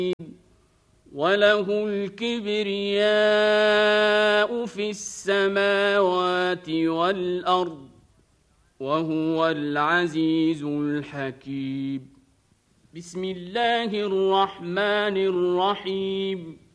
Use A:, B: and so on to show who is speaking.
A: وله الكبرياء في السماوات والأرض وهو العزيز الحكيم. بسم الله الرحمن الرحيم